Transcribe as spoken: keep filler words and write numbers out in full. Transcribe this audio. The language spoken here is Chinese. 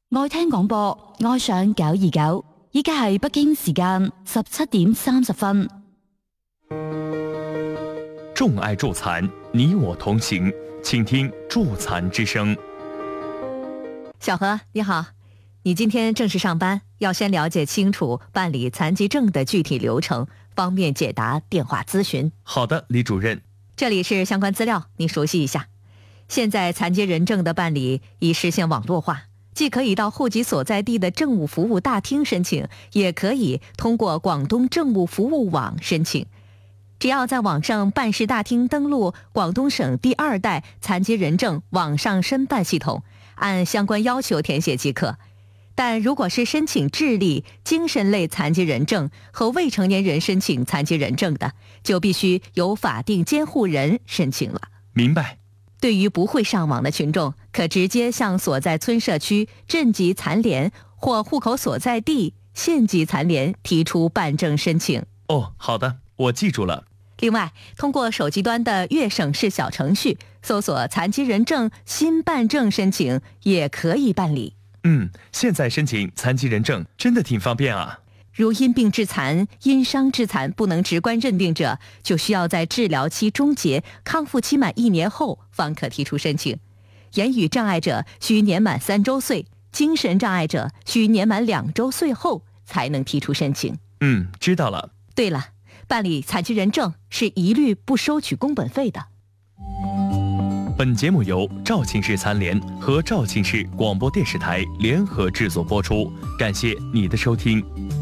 愛聽廣播，愛上九二九，依家係北京時間十七點三十分。 眾愛助殘，你我同行，請聽助殘之聲。 小何你好，你今天正式上班，要先了解清楚辦理残疾证的具体流程，方便解答電話諮詢。 好的，李主任。 這裡是相關資料，你熟悉一下。現在殘疾人證的辦理已實現網絡化，既可以到戶籍所在地的政務服務大廳申請，也可以通過廣東政務服務網申請。只要在網上辦事大廳登錄廣東省第二代殘疾人證網上申辦系統，按相關要求填寫即可。但如果是申請智力、精神類殘疾人證和未成年人申請殘疾人證的，就必須由法定監護人申請了。 明白。 對於不會上網的群眾，可直接向所在村社區鎮級殘聯或戶口所在地縣級殘聯提出辦證申請。 哦，好的，我記住了。 另外，通過手機端的粵省事小程序搜索殘疾人證新辦證申請也可以辦理。 嗯，現在申請殘疾人證真的挺方便啊。 如因病致殘、因傷致殘不能直觀認定者，就需要在治療期終結、康復期滿一年後方可提出申請。言語障礙者需年滿三周歲，精神障礙者需年滿兩周歲後才能提出申請。 嗯，知道了。 對了，辦理殘疾人證是一律不收取工本費的。 本節目由肇慶市殘聯和肇慶市廣播電視台聯合製作播出，感謝你的收聽。